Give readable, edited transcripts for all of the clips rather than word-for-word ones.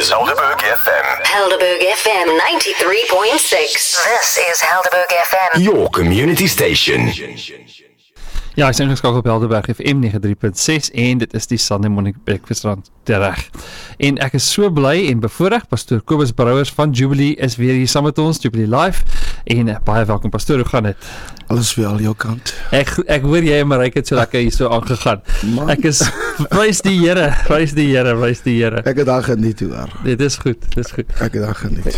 Helderberg FM. Helderberg FM 93.6. This is Helderberg FM. Your community station. Ja, ek is ingeskakel op Helderberg FM 93.6 en dit is die Sunday Morning Breakfast rand terug. En ek is so bly en bevoorreg, Pastoor Kobus Brouwers van Jubilee is weer hier saam met ons, Jubilee Live. En baie welkom, Pastoor, hoe gaan dit? Alles wel jou kant. Ek hoor jy en Marijke het so lekker hier so aangegaan. Man. Ek is, prys die Here, prys die Here, prys die Here. Ek het daar geniet hoor. Dit is goed, dit is goed. Ek het daar geniet.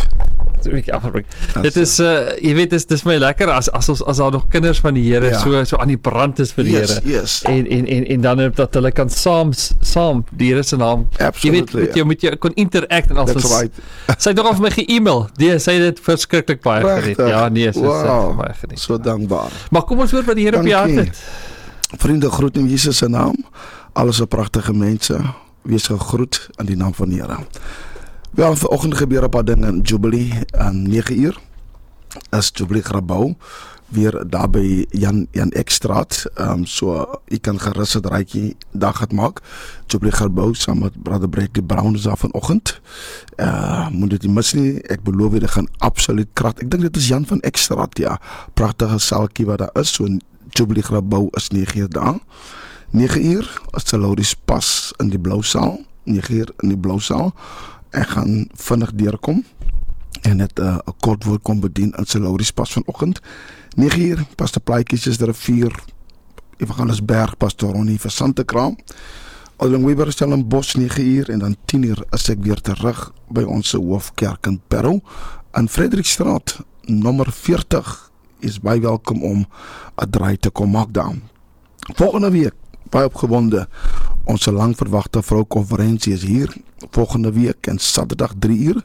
Dit is, jy weet, dit is my lekker as daar nog kinders van die Here so aan die brand is vir die Here. Yes. En dan dat hulle kan saam die Here se naam. Absolutely, jy moet jy kon interact en alles. That's right. Sy het nog al vir my ge-email. Sy het dit verskriklik baie geniet. Ja, nee, sy het baie geniet. So dankbaar. Maar kom ons hoor wat die Here op jou hart het. Vriende, groet in Jesus se naam. Alles is pragtige mense. Wees gegroet in die naam van die Here. Wel, vanoggend gebeur 'n paar dinge in Jubilee aan 9:00. Is Jubilee Grabouw weer daar by Jan Ekstraat. So jy kan gerus 'n draaitjie dag het maak. Jubilee Grabouw saam met Brother Bradley Brown is daar vanoggend. Moet dit nie mis nie. Ek beloof jy, dit gaan absoluut krag. Ek dink dit is Jan van Ekstraat, ja. Pragtige saaltjie wat daar is. So Jubilee Grabouw is 9:00 daar. 9:00 is die Lauries pas in die Blousaal. 9:00 in die Blousaal. Ek gaan vinnig deurkom en net 'n kort woord kom bedien in sy Lauries pas vanoggend. 9:00 Pastor Plaatjies is daar 4 Evangelisberg Pastor Ronnie vir Santekraam. Oudling Weber stel in Bos 9:00 en dan 10:00 is ek weer terug by ons hoofkerk in Parow in Frederikstraat nommer 40. Is baie welkom om 'n draai te kom maak daar. Volgende week baie opgewonde. Ons lang verwagte vroukonferensie is hier volgende week en Saterdag 3:00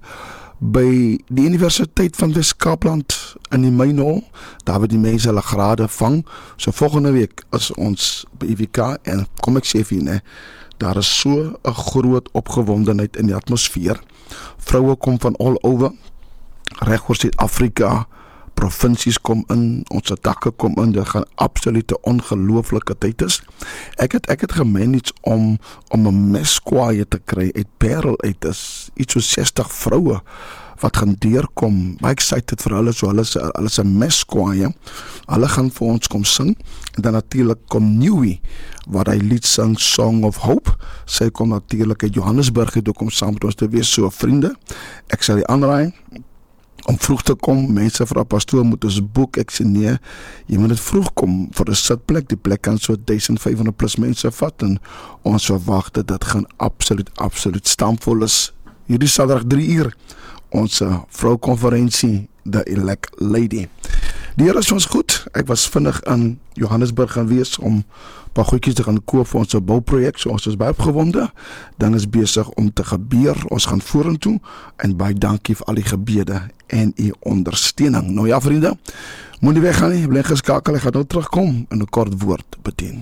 by die Universiteit van Wes-Kaapland in die Mainhall. Daar word die mense hulle grade vang. So volgende week is ons by UWK en kom ek sê vir julle, daar is so 'n groot opgewondenheid in die atmosfeer. Vroue kom van all over, reg oor Suid-Afrika. Provinsies kom in, ons takke kom in, dit gaan absolute ongelooflike tyd is. Ek het gemanage om 'n meskwaai te kry uit Parel uit, is iets so 60 vroue wat gaan deurkom. Baie excited vir hulle, so hulle is 'n meskwaai. Hulle gaan vir ons kom sing en dan natuurlik kom Newey wat hy lied sing Song of Hope. Sy kom natuurlik uit Johannesburg toe kom saam met ons te wees, so vriende. Ek sal die aanraai om vroeg te kom. Mense vra pastoor moet ons boek. Ek sê nee, jy moet dit vroeg kom vir 'n sitplek. Die plek kan so 1500 plus mense vat en ons verwag dat dit gaan absoluut stampvol is. Hierdie Saterdag 3:00 ons vroukonferensie, the Elect Lady. Die Here is ons goed. Ek was vinnig in Johannesburg gaan wees om 'n paar goedjies te gaan koop vir ons bouprojek. So ons is baie opgewonde. Dan is besig om te gebeur. Ons gaan vorentoe en baie dankie vir al die gebede en u ondersteuning. Nou ja, vriende, moenie weggaan nie. Bly geskakel. Ek gaan nou terugkom en 'n kort woord bedien.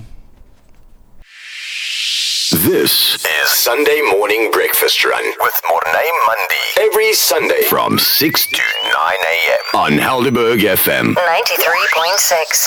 This is Sunday Morning Breakfast Run with Mornay Mundi. Every Sunday from 6 to 9 a.m. on Helderberg FM 93.6.